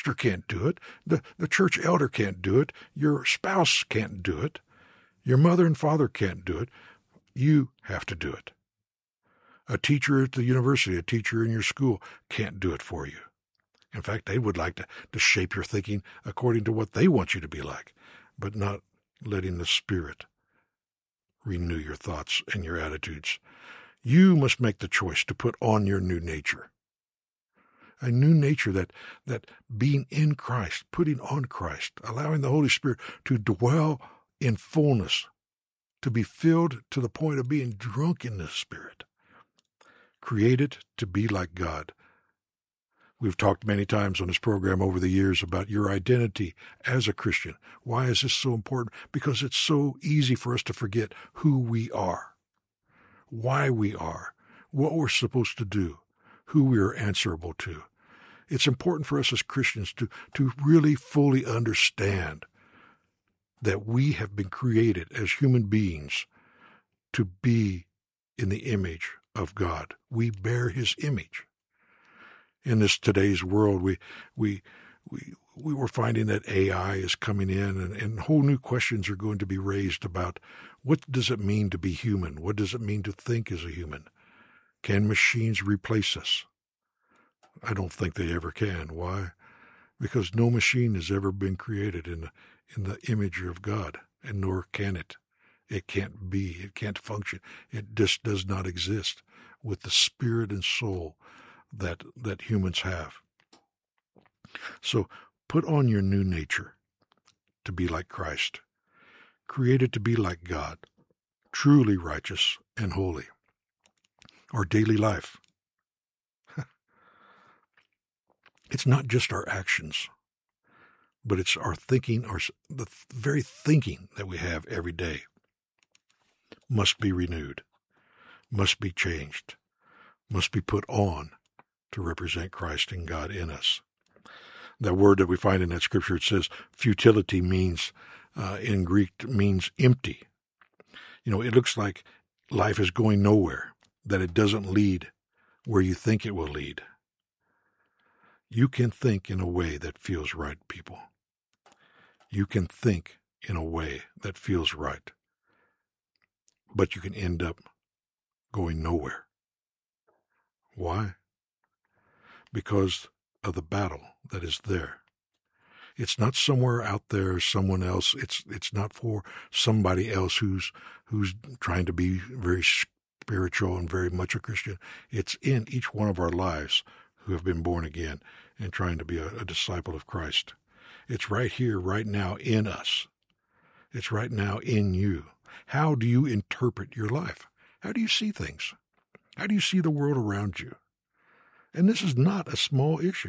pastor can't do it. The church elder can't do it. Your spouse can't do it. Your mother and father can't do it. You have to do it. A teacher at the university, a teacher in your school can't do it for you. In fact, they would like to shape your thinking according to what they want you to be like, but not letting the Spirit renew your thoughts and your attitudes. You must make the choice to put on your new nature. A new nature that being in Christ, putting on Christ, allowing the Holy Spirit to dwell in fullness, to be filled to the point of being drunk in the Spirit. Created to be like God. We've talked many times on this program over the years about your identity as a Christian. Why is this so important? Because it's so easy for us to forget who we are, why we are, what we're supposed to do, who we are answerable to. It's important for us as Christians to really fully understand that we have been created as human beings to be in the image of God. We bear His image. In this today's world, we were finding that AI is coming in, and whole new questions are going to be raised about what does it mean to be human? What does it mean to think as a human? Can machines replace us? I don't think they ever can. Why? Because no machine has ever been created in the image of God, and nor can it. It can't be. It can't function. It just does not exist with the spirit and soul that humans have. So put on your new nature to be like Christ, created to be like God, truly righteous and holy. Our daily life. It's not just our actions, but it's our thinking, the very thinking that we have every day must be renewed, must be changed, must be put on to represent Christ and God in us. That word that we find in that scripture, it says futility means, in Greek, means empty. It looks like life is going nowhere, that it doesn't lead where you think it will lead. You can think in a way that feels right, people. You can think in a way that feels right, but you can end up going nowhere. Why? Because of the battle that is there. It's not somewhere out there, someone else. It's not for somebody else who's trying to be very spiritual and very much a Christian. It's in each one of our lives who have been born again and trying to be a disciple of Christ. It's right here, right now in us. It's right now in you. How do you interpret your life? How do you see things? How do you see the world around you? And this is not a small issue,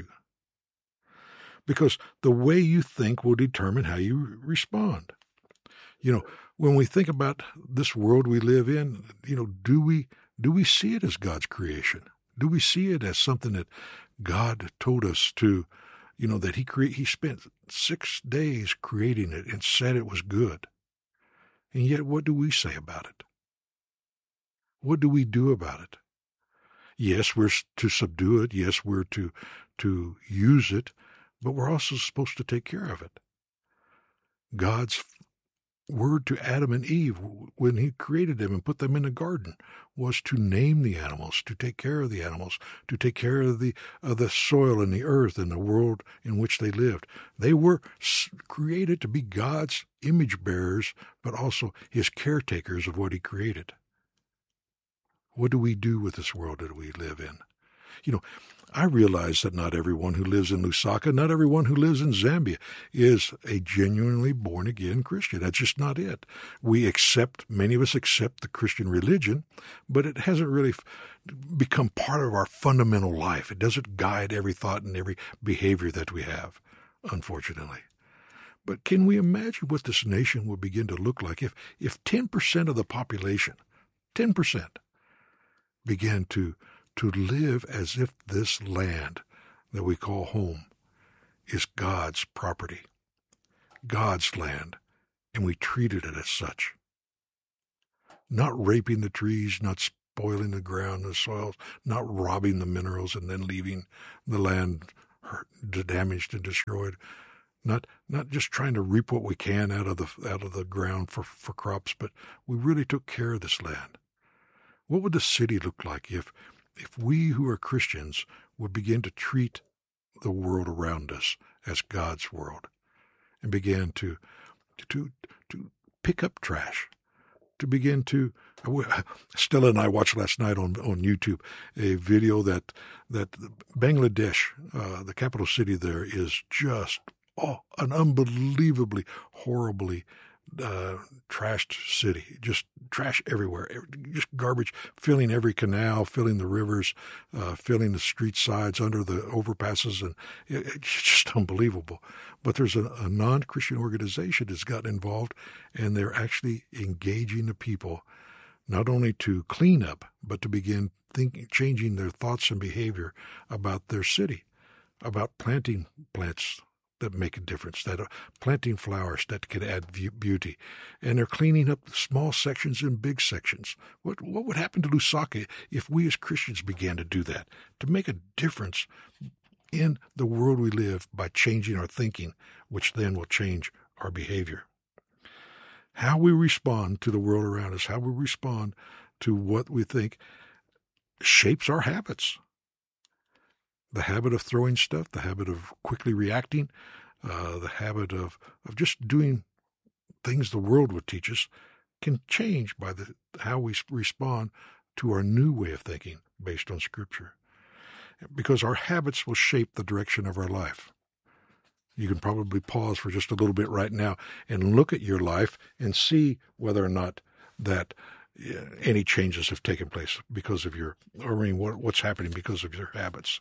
because the way you think will determine how you respond. When we think about this world we live in, do we see it as God's creation? Do we see it as something that God told us to, that He spent 6 days creating it and said it was good? And yet, what do we say about it? What do we do about it? Yes, we're to subdue it. Yes, we're to use it, but we're also supposed to take care of it. God's word to Adam and Eve when He created them and put them in the garden was to name the animals, to take care of the animals, to take care of the soil and the earth and the world in which they lived. They were created to be God's image bearers, but also His caretakers of what He created. What do we do with this world that we live in? I realize that not everyone who lives in Lusaka, not everyone who lives in Zambia is a genuinely born-again Christian. That's just not it. Many of us accept the Christian religion, but it hasn't really become part of our fundamental life. It doesn't guide every thought and every behavior that we have, unfortunately. But can we imagine what this nation would begin to look like if 10% of the population, 10%, began to live as if this land that we call home is God's property, God's land, and we treated it as such. Not raping the trees, not spoiling the ground, the soils, not robbing the minerals and then leaving the land hurt, damaged, and destroyed. Not just trying to reap what we can out of the ground for crops, but we really took care of this land. What would the city look like if we who are Christians would begin to treat the world around us as God's world and began to pick up trash, to begin to... Stella and I watched last night on YouTube a video that Bangladesh, the capital city there, is just an unbelievably, horribly trashed city. Just trash everywhere. Just garbage filling every canal, filling the rivers, filling the street sides under the overpasses, and it's just unbelievable. But there's a non-Christian organization that's gotten involved, and they're actually engaging the people not only to clean up, but to begin changing their thoughts and behavior about their city, about planting plants that make a difference, that are planting flowers that can add beauty. And they're cleaning up small sections and big sections. What would happen to Lusaka if we as Christians began to do that, to make a difference in the world we live by changing our thinking, which then will change our behavior? How we respond to the world around us, how we respond to what we think, shapes our habits. The habit of throwing stuff, the habit of quickly reacting, the habit of just doing things the world would teach us can change by how we respond to our new way of thinking based on Scripture. Because our habits will shape the direction of our life. You can probably pause for just a little bit right now and look at your life and see whether or not that any changes have taken place because of what's happening because of your habits.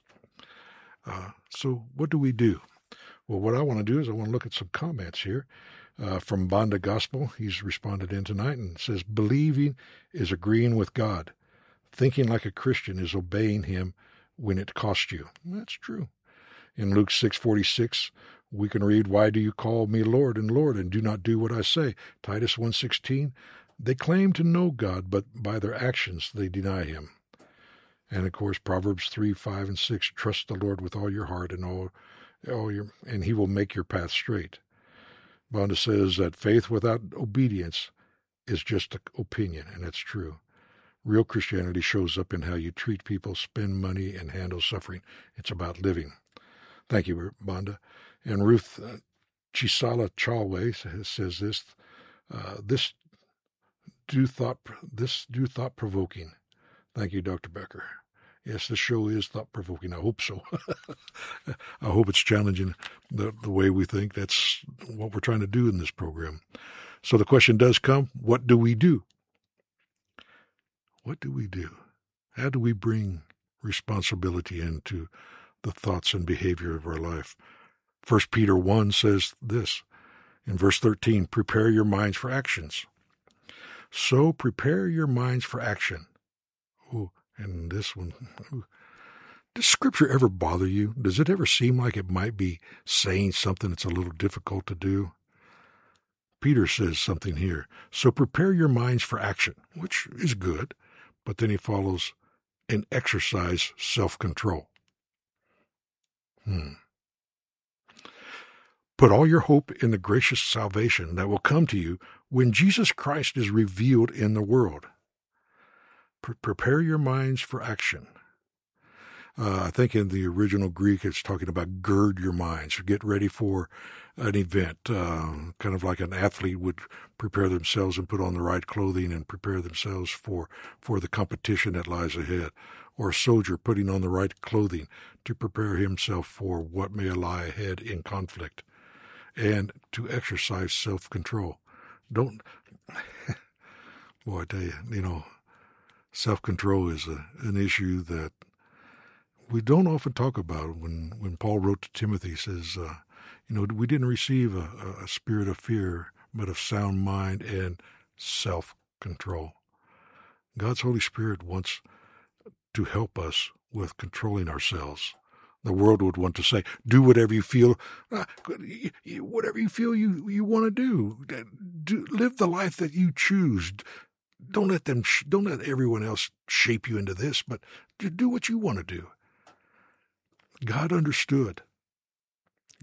So what do we do? Well, what I want to do is I want to look at some comments here from Banda Gospel. He's responded in tonight and says, believing is agreeing with God. Thinking like a Christian is obeying him when it costs you. That's true. In Luke 6:46, we can read, why do you call me Lord and Lord and do not do what I say? Titus 1:16, they claim to know God, but by their actions they deny him. And of course, Proverbs 3:5 and 6, trust the Lord with all your heart and and he will make your path straight. Banda says that faith without obedience is just an opinion, and that's true. Real Christianity shows up in how you treat people, spend money, and handle suffering. It's about living. Thank you, Banda. And Ruth Chisala Chalwe says this, this do thought-provoking. Thank you, Dr. Becker. Yes, the show is thought-provoking. I hope so. I hope it's challenging the way we think. That's what we're trying to do in this program. So the question does come, what do we do? What do we do? How do we bring responsibility into the thoughts and behavior of our life? 1 Peter 1 says this, in verse 13, prepare your minds for actions. So prepare your minds for action. Oh, and this one, does Scripture ever bother you? Does it ever seem like it might be saying something that's a little difficult to do? Peter says something here. So prepare your minds for action, which is good, but then he follows and exercise self-control. Put all your hope in the gracious salvation that will come to you when Jesus Christ is revealed in the world. Prepare your minds for action. I think in the original Greek it's talking about gird your minds, or get ready for an event, kind of like an athlete would prepare themselves and put on the right clothing and prepare themselves for the competition that lies ahead, or a soldier putting on the right clothing to prepare himself for what may lie ahead in conflict, and to exercise self-control. Boy, I tell you, self-control is an issue that we don't often talk about. When Paul wrote to Timothy, he says, we didn't receive a spirit of fear, but of sound mind and self-control. God's Holy Spirit wants to help us with controlling ourselves. The world would want to say, do whatever you feel, you want to do. Live the life that you choose. Don't let everyone else shape you into this, but do what you want to do. God understood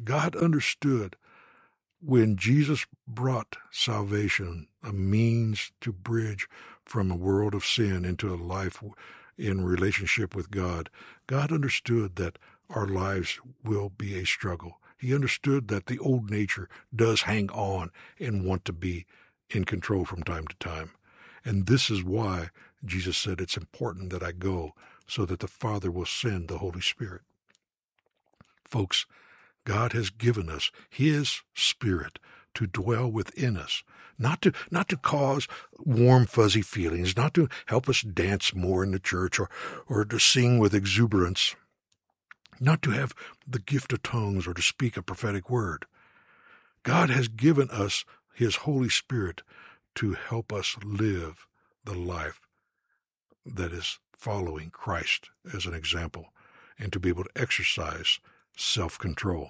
God understood when Jesus brought salvation, a means to bridge from a world of sin into a life in relationship with God. God understood that our lives will be a struggle. He understood that the old nature does hang on and want to be in control from time to time. And this is why Jesus said it's important that I go so that the Father will send the Holy Spirit. Folks, God has given us His Spirit to dwell within us, not to cause warm, fuzzy feelings, not to help us dance more in the church or to sing with exuberance, not to have the gift of tongues or to speak a prophetic word. God has given us His Holy Spirit to help us live the life that is following Christ as an example and to be able to exercise self-control.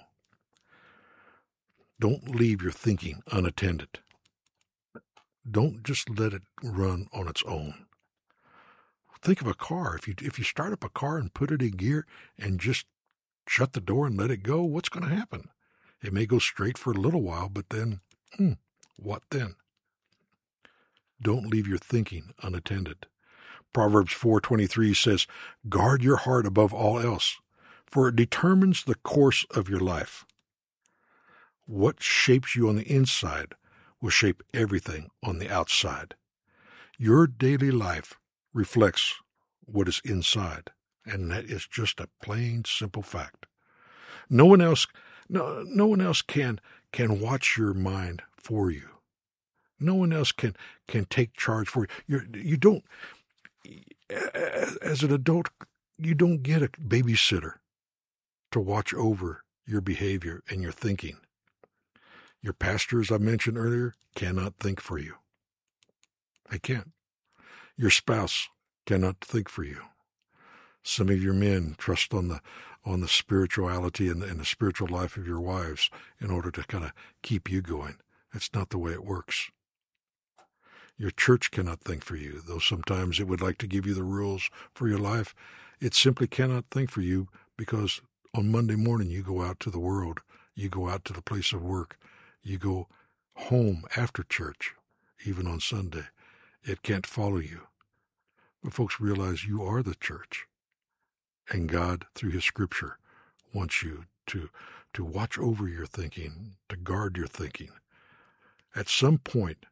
Don't leave your thinking unattended. Don't just let it run on its own. Think of a car. If you start up a car and put it in gear and just shut the door and let it go, what's going to happen? It may go straight for a little while, but then, what then? Don't leave your thinking unattended. Proverbs 4:23 says, "Guard your heart above all else, for it determines the course of your life." What shapes you on the inside will shape everything on the outside. Your daily life reflects what is inside, and that is just a plain, simple fact. No one else can watch your mind for you. No one else can take charge for you. You don't, as an adult, you don't get a babysitter to watch over your behavior and your thinking. Your pastor, as I mentioned earlier, cannot think for you. They can't. Your spouse cannot think for you. Some of your men trust on the spirituality and the spiritual life of your wives in order to kind of keep you going. That's not the way it works. Your church cannot think for you, though sometimes it would like to give you the rules for your life. It simply cannot think for you because on Monday morning you go out to the world, you go out to the place of work, you go home after church, even on Sunday. It can't follow you. But folks, realize you are the church. And God, through His Scripture, wants you to watch over your thinking, to guard your thinking. At some point,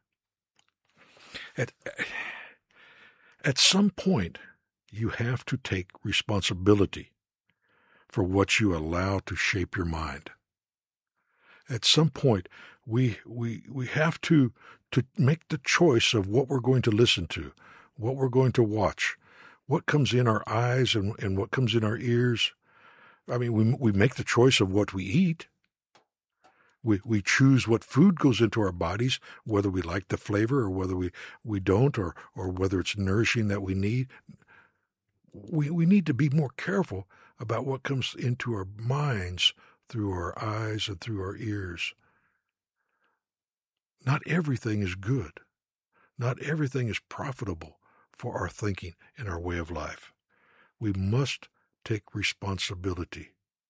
you have to take responsibility for what you allow to shape your mind. At some point, we have to make the choice of what we're going to listen to, what we're going to watch, what comes in our eyes and what comes in our ears. I mean, we make the choice of what we eat. We choose what food goes into our bodies, whether we like the flavor or whether we don't, or whether it's nourishing that we need. We need to be more careful about what comes into our minds through our eyes and through our ears. Not everything is good. Not everything is profitable for our thinking and our way of life. We must take responsibility.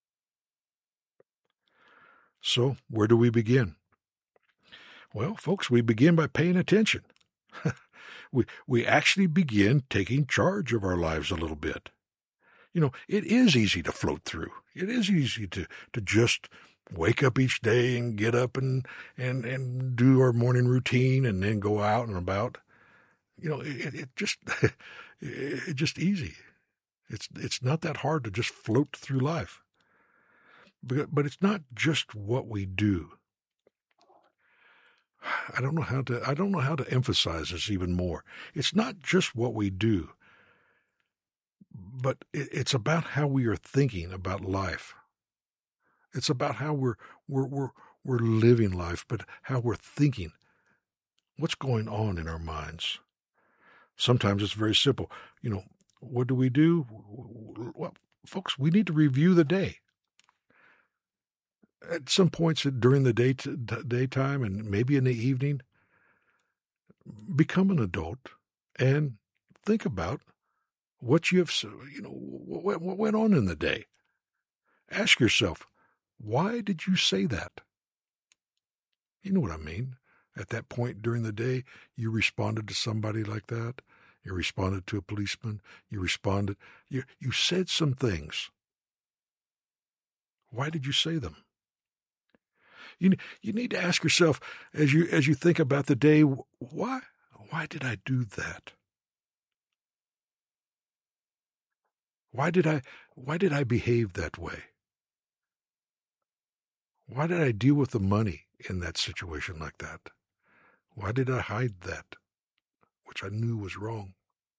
So, where do we begin? Well, folks, we begin by paying attention. we actually begin taking charge of our lives a little bit. You know, it is easy to float through. It is easy to just wake up each day and get up and do our morning routine and then go out and about. You know, it's just easy. It's not that hard to just float through life. But it's not just what we do. I don't know how to emphasize this even more. It's not just what we do, but it's about how we are thinking about life. It's about how we're living life, but how we're thinking. What's going on in our minds? Sometimes it's very simple. You know, what do? Well, folks, we need to review the day. At some points during the daytime and maybe in the evening, become an adult and think about what you have, what went on in the day. Ask yourself, Why did you say that? You know what I mean. At that point during the day, you responded to somebody like that. You responded to a policeman. You said some things. Why did you say them? You need to ask yourself as you think about the day, why did I do that? Why did I behave that way? Why did I deal with the money in that situation like that? Why did I hide that, which I knew was wrong?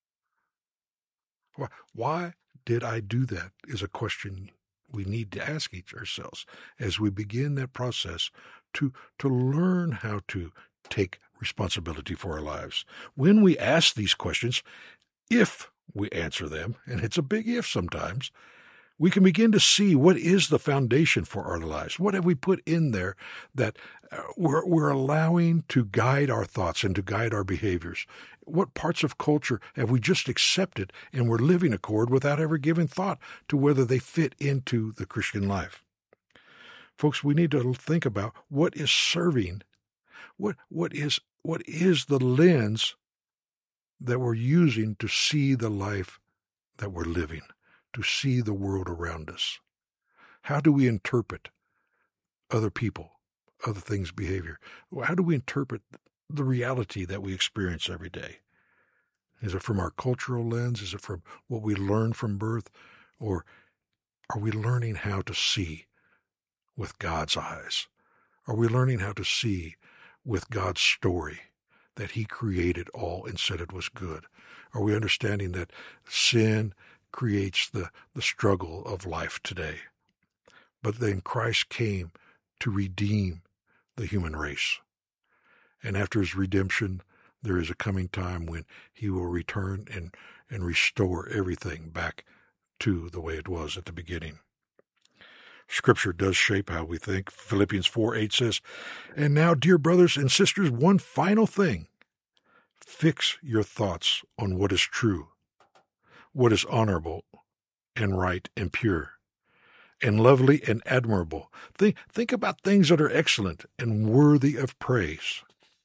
Why did I do that is a question we need to ask ourselves as we begin that process to learn how to take responsibility for our lives. When we ask these questions, if we answer them, and it's a big if sometimes, we can begin to see what is the foundation for our lives. What have we put in there that we're allowing to guide our thoughts and to guide our behaviors? What parts of culture have we just accepted and we're living accord without ever giving thought to whether they fit into the Christian life? Folks, we need to think about what is serving, what is the lens that we're using to see the life that we're living, to see the world around us. How do we interpret other people, other things' behavior? How do we interpret the reality that we experience every day? Is it from our cultural lens? Is it from what we learn from birth? Or are we learning how to see with God's eyes? Are we learning how to see with God's story that He created all and said it was good? Are we understanding that sin creates the struggle of life today? But then Christ came to redeem the human race. And after His redemption, there is a coming time when He will return and restore everything back to the way it was at the beginning. Scripture does shape how we think. Philippians 4:8 says, "And now, dear brothers and sisters, one final thing. Fix your thoughts on what is true, what is honorable and right and pure, and lovely and admirable. Think about things that are excellent and worthy of praise."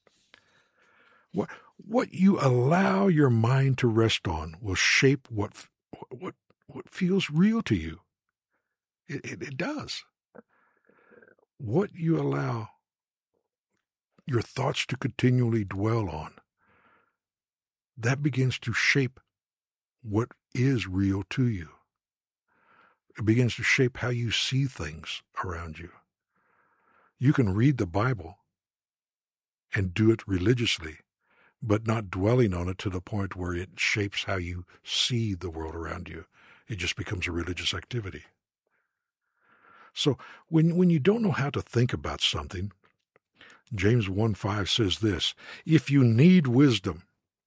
What you allow your mind to rest on will shape what feels real to you. It does. What you allow your thoughts to continually dwell on, that begins to shape what is real to you. It begins to shape how you see things around you. You can read the Bible and do it religiously, but not dwelling on it to the point where it shapes how you see the world around you. It just becomes a religious activity. So when you don't know how to think about something, James 1:5 says this, "If you need wisdom,"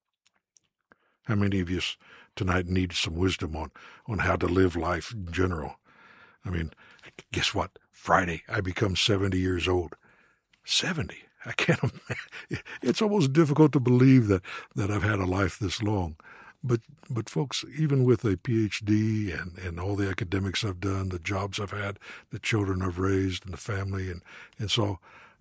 how many of you tonight need some wisdom on how to live life in general? I mean, guess what? Friday, I become 70 years old. 70. I can't imagine. It's almost difficult to believe that I've had a life this long. But folks, even with a PhD and all the academics I've done, the jobs I've had, the children I've raised, and the family, and so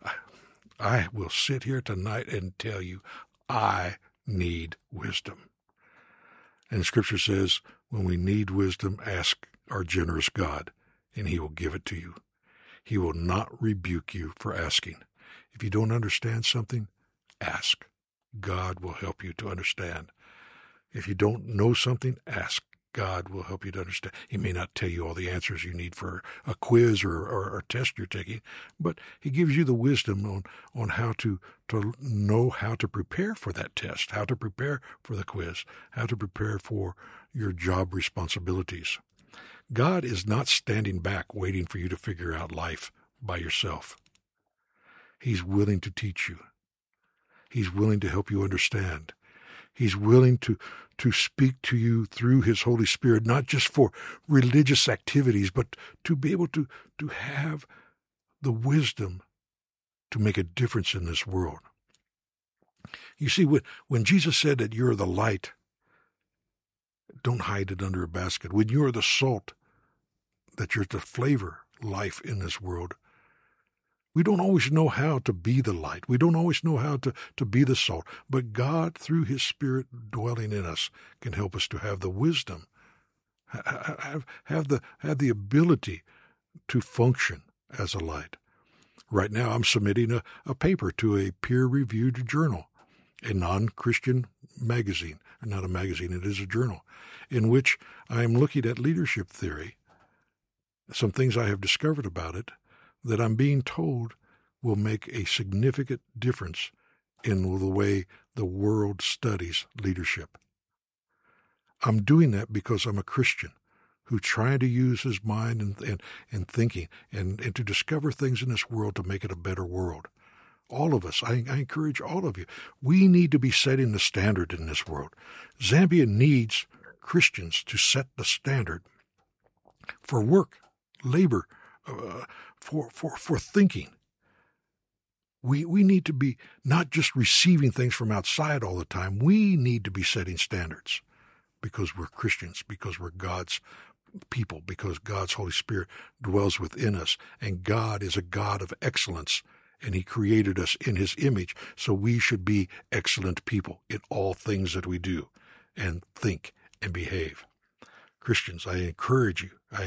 I will sit here tonight and tell you I need wisdom. And Scripture says, when we need wisdom, ask our generous God, and He will give it to you. He will not rebuke you for asking. If you don't understand something, ask. God will help you to understand. If you don't know something, ask. God will help you to understand. He may not tell you all the answers you need for a quiz or a test you're taking, but He gives you the wisdom on how to know how to prepare for that test, how to prepare for the quiz, how to prepare for your job responsibilities. God is not standing back waiting for you to figure out life by yourself. He's willing to teach you. He's willing to help you understand. He's willing to speak to you through His Holy Spirit, not just for religious activities, but to be able to have the wisdom to make a difference in this world. You see, when Jesus said that you're the light, don't hide it under a basket. When you're the salt, that you're to flavor life in this world. We don't always know how to be the light. We don't always know how to be the salt. But God, through His Spirit dwelling in us, can help us to have the wisdom, have the ability to function as a light. Right now, I'm submitting a paper to a peer-reviewed journal, a non-Christian magazine. Not a magazine, it is a journal, in which I am looking at leadership theory, some things I have discovered about it, that I'm being told will make a significant difference in the way the world studies leadership. I'm doing that because I'm a Christian who's trying to use his mind and thinking and to discover things in this world to make it a better world. All of us, I encourage all of you, we need to be setting the standard in this world. Zambia needs Christians to set the standard for work, labor, for thinking. We need to be not just receiving things from outside all the time. We need to be setting standards because we're Christians, because we're God's people, because God's Holy Spirit dwells within us, and God is a God of excellence, and He created us in His image, so we should be excellent people in all things that we do and think and behave. Christians, I encourage you,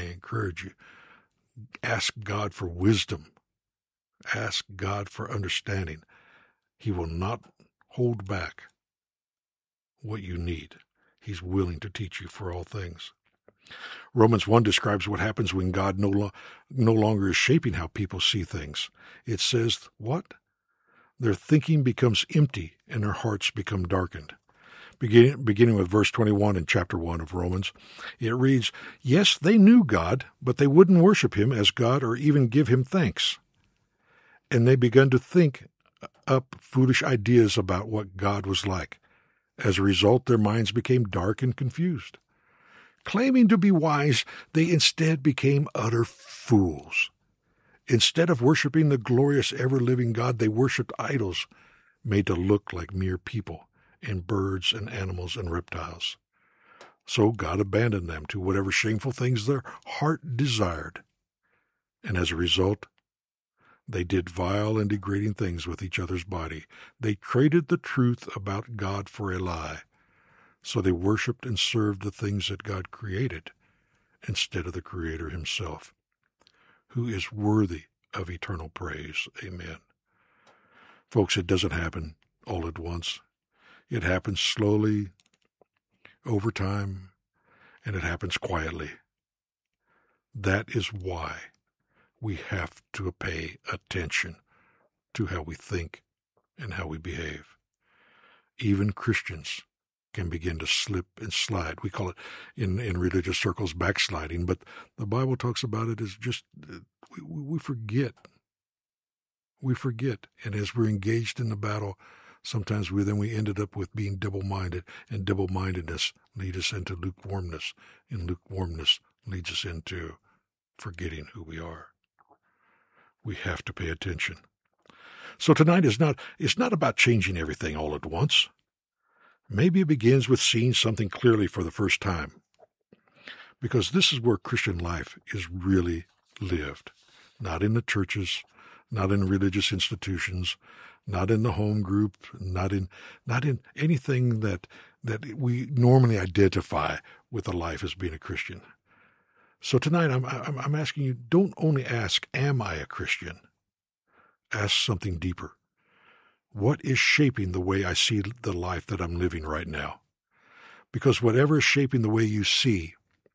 ask God for wisdom. Ask God for understanding. He will not hold back what you need. He's willing to teach you for all things. Romans 1 describes what happens when God no longer is shaping how people see things. It says, what? Their thinking becomes empty and their hearts become darkened. Beginning with verse 21 in chapter 1 of Romans, it reads, yes, they knew God, but they wouldn't worship Him as God or even give Him thanks. And they began to think up foolish ideas about what God was like. As a result, their minds became dark and confused. Claiming to be wise, they instead became utter fools. Instead of worshiping the glorious, ever-living God, they worshipped idols made to look like mere people, and birds and animals and reptiles. So God abandoned them to whatever shameful things their heart desired. And as a result, they did vile and degrading things with each other's body. They traded the truth about God for a lie. So they worshipped and served the things that God created instead of the Creator Himself, who is worthy of eternal praise. Amen. Folks, it doesn't happen all at once. It happens slowly, over time, and it happens quietly. That is why we have to pay attention to how we think and how we behave. Even Christians can begin to slip and slide. We call it in religious circles backsliding, but the Bible talks about it as just we forget. We forget, and as we're engaged in the battle, sometimes we ended up with being double-minded, and double-mindedness leads us into lukewarmness, and lukewarmness leads us into forgetting who we are. We have to pay attention. So tonight is not about changing everything all at once. Maybe it begins with seeing something clearly for the first time, because this is where Christian life is really lived, not in the churches, not in religious institutions, not in the home group, not in anything that we normally identify with a life as being a Christian. So tonight I'm asking you, don't only ask, am I a Christian? Ask something deeper. What is shaping the way I see the life that I'm living right now? Because whatever is shaping the way you see,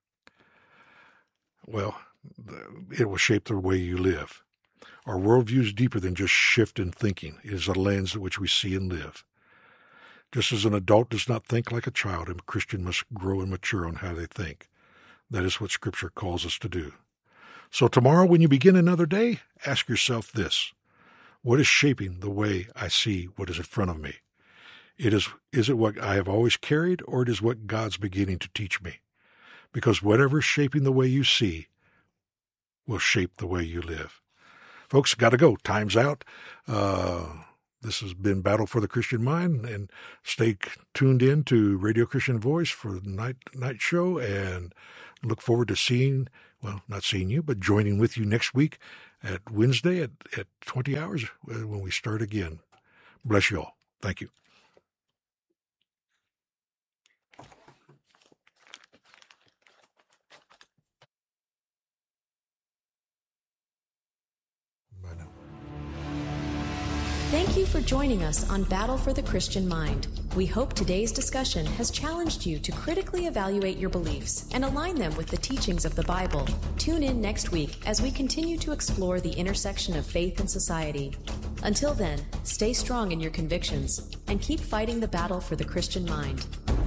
well, it will shape the way you live. Our worldview is deeper than just shift in thinking. It is a lens at which we see and live. Just as an adult does not think like a child, a Christian must grow and mature on how they think. That is what Scripture calls us to do. So tomorrow, when you begin another day, ask yourself this. What is shaping the way I see what is in front of me? Is it what I have always carried, or it is what God's beginning to teach me? Because whatever is shaping the way you see will shape the way you live. Folks, got to go. Time's out. This has been Battle for the Christian Mind, and stay tuned in to Radio Christian Voice for the night show, and look forward to seeing well, not seeing you, but joining with you next week at Wednesday at 20 hours when we start again. Bless you all. Thank you. Bye now. Thank you for joining us on Battle for the Christian Mind. We hope today's discussion has challenged you to critically evaluate your beliefs and align them with the teachings of the Bible. Tune in next week as we continue to explore the intersection of faith and society. Until then, stay strong in your convictions and keep fighting the battle for the Christian mind.